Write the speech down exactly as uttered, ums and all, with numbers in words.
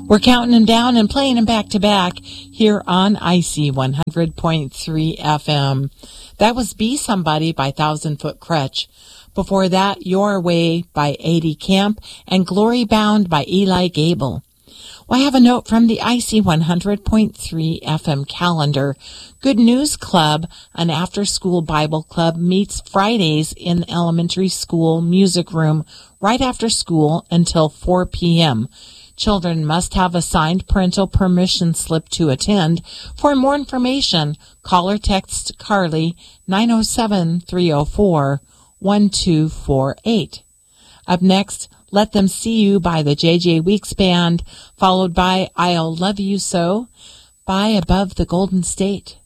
We're counting them down and playing them back to back here on I C one hundred point three F M. That was Be Somebody by Thousand Foot Crutch. Before that, Your Way by A D Camp and Glory Bound by Eli Gable. Well, I have a note from the I C one hundred point three F M calendar. Good News Club, an after-school Bible club, meets Fridays in the elementary school music room right after school until four p.m. Children must have a signed parental permission slip to attend. For more information, call or text Carly nine oh seven, three oh four, one two four eight. Up next, Let Them See You by the J J Weeks Band, followed by I'll Love You So by Above the Golden State.